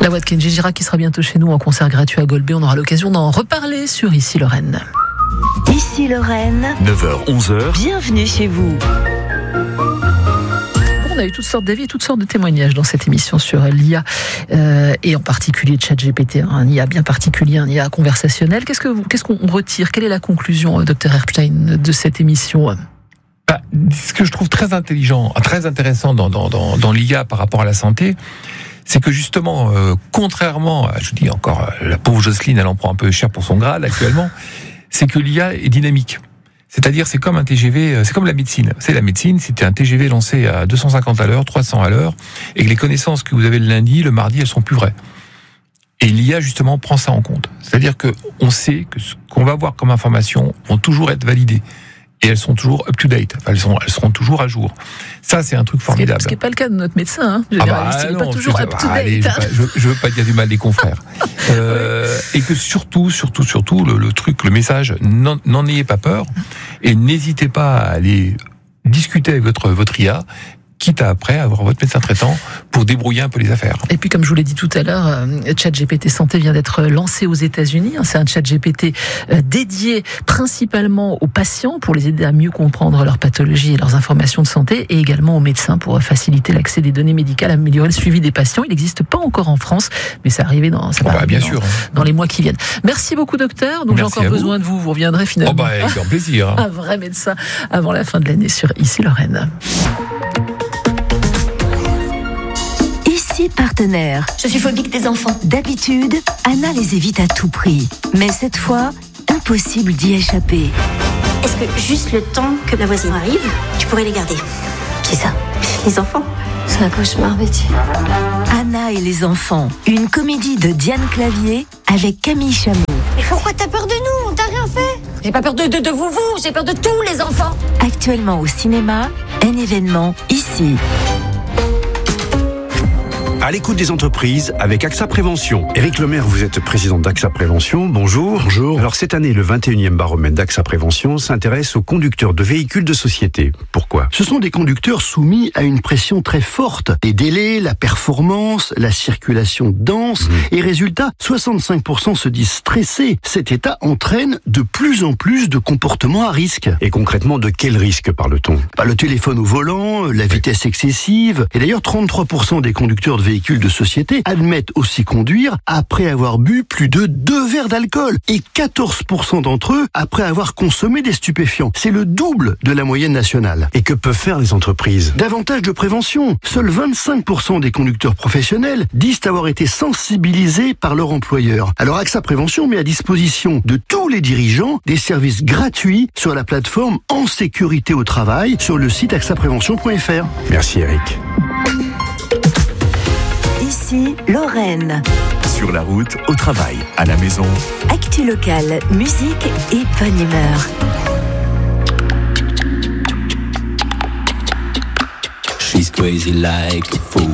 La voix de Kenji Girac qui sera bientôt chez nous en concert gratuit à Golbet. On aura l'occasion d'en reparler sur Ici Lorraine. Ici Lorraine, 9h-11h, bienvenue chez vous. On a eu toutes sortes d'avis et toutes sortes de témoignages dans cette émission sur l'IA et en particulier ChatGPT, un IA bien particulier, un IA conversationnel. Qu'est-ce qu'on retire? Quelle est la conclusion, Dr Erpstein, de cette émission? Ce que je trouve très intelligent, très intéressant dans l'IA par rapport à la santé, c'est que justement, contrairement, je dis encore, la pauvre Jocelyne, elle en prend un peu cher pour son grade actuellement, c'est que l'IA est dynamique. C'est-à-dire, c'est comme un TGV, c'est comme la médecine. C'est la médecine, si tu as un TGV lancé à 250 à l'heure, 300 à l'heure, et que les connaissances que vous avez le lundi, le mardi, elles sont plus vraies. Et l'IA, justement, prend ça en compte. C'est-à-dire que on sait que ce qu'on va voir comme information vont toujours être validées. Et elles sont toujours up-to-date. Elles seront toujours à jour. Ça, c'est un truc formidable. Ce qui n'est pas le cas de notre médecin. Il n'est pas toujours up-to-date. Je veux pas dire du mal des confrères. Et que surtout, le truc, le message, n'en ayez pas peur. Et n'hésitez pas à aller discuter avec votre IA, quitte à après avoir votre médecin traitant pour débrouiller un peu les affaires. Et puis, comme je vous l'ai dit tout à l'heure, ChatGPT Santé vient d'être lancé aux États-Unis. C'est un ChatGPT dédié principalement aux patients pour les aider à mieux comprendre leurs pathologies et leurs informations de santé, et également aux médecins pour faciliter l'accès des données médicales, améliorer le suivi des patients. Il n'existe pas encore en France, mais ça va arriver dans les mois qui viennent. Merci beaucoup, docteur. Donc, j'ai encore besoin de vous. Vous reviendrez finalement. Avec grand plaisir. Un vrai médecin avant la fin de l'année sur Ici Lorraine. Partenaire. Je suis phobique des enfants. D'habitude, Anna les évite à tout prix. Mais cette fois, impossible d'y échapper. Est-ce que juste le temps que la voisine arrive, tu pourrais les garder? Qui ça? Les enfants. C'est un cauchemar, Betty. Anna et les enfants, une comédie de Diane Clavier avec Camille Chamou. Mais pourquoi t'as peur de nous? On t'a rien fait. J'ai pas peur de vous, j'ai peur de tous les enfants. Actuellement au cinéma, un événement ici. À l'écoute des entreprises avec AXA Prévention. Éric Lemaire, vous êtes président d'AXA Prévention. Bonjour. Bonjour. Alors cette année, le 21e baromètre d'AXA Prévention s'intéresse aux conducteurs de véhicules de société. Pourquoi? Ce sont des conducteurs soumis à une pression très forte. Les délais, la performance, la circulation dense. Et résultat, 65% se disent stressés. Cet état entraîne de plus en plus de comportements à risque. Et concrètement, de quel risque parle-t-on? Le téléphone au volant, la vitesse excessive. Et d'ailleurs, 33% des conducteurs de véhicules de société admettent aussi conduire après avoir bu plus de 2 verres d'alcool et 14% d'entre eux après avoir consommé des stupéfiants. C'est le double de la moyenne nationale. Et que peuvent faire les entreprises? Davantage de prévention. Seuls 25% des conducteurs professionnels disent avoir été sensibilisés par leur employeur. Alors AXA Prévention met à disposition de tous les dirigeants des services gratuits sur la plateforme En Sécurité au Travail sur le site axaprévention.fr. Merci Eric. Ici, Lorraine. sur la route, au travail, à la maison. Actu locale, musique et bonne humeur. She's crazy like a fool.